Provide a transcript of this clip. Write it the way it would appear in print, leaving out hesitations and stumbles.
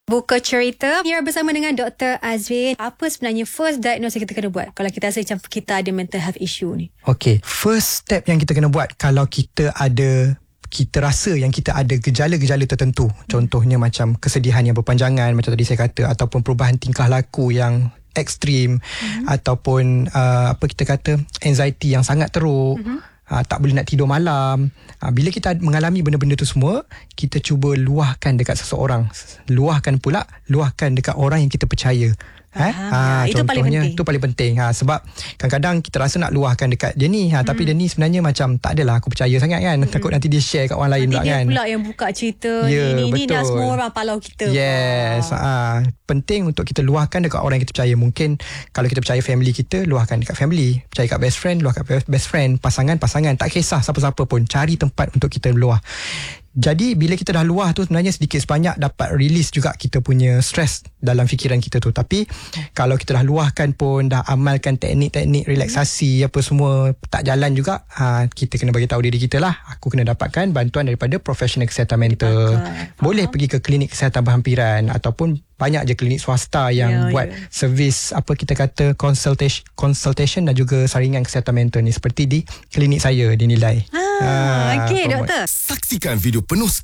Buka cerita Here bersama dengan Dr. Azrin. Apa sebenarnya first diagnosis kita kena buat kalau kita rasa macam kita ada mental health issue ni? Okay, first step yang kita kena buat kalau kita rasa yang kita ada gejala-gejala tertentu, contohnya macam kesedihan yang berpanjangan macam tadi saya kata, ataupun perubahan tingkah laku yang ekstrim, ataupun apa kita kata anxiety yang sangat teruk, tak boleh nak tidur malam. Bila kita mengalami benda-benda tu semua, kita cuba luahkan dekat seseorang. Luahkan dekat orang yang kita percaya. Itu paling penting. Itu paling penting. Sebab kadang-kadang kita rasa nak luahkan dekat dia ni, tapi dia ni sebenarnya macam tak adalah aku percaya sangat kan. Takut nanti dia share kat orang lain pula kan. Nanti dia pula yang buka cerita ni dah semua orang palau kita. Yes. Penting untuk kita luahkan dekat orang yang kita percaya. Mungkin kalau kita percaya family kita, luahkan dekat family. Percaya kat best friend, luahkan best friend. Pasangan, tak kisah siapa-siapa pun. Cari tempat untuk kita luah. Jadi bila kita dah luah tu, sebenarnya sedikit sebanyak dapat release juga kita punya stres dalam fikiran kita tu. Tapi kalau kita dah luahkan pun, dah amalkan teknik-teknik relaksasi apa semua tak jalan juga, kita kena bagi tahu diri kita lah, aku kena dapatkan bantuan daripada profesional kesihatan mental. Boleh pergi ke klinik kesihatan berhampiran, ataupun banyak je klinik swasta yang buat servis apa kita kata consultation dan juga saringan kesihatan mental ni, seperti di klinik saya dinilai. Okey doktor. Saksikan video penuh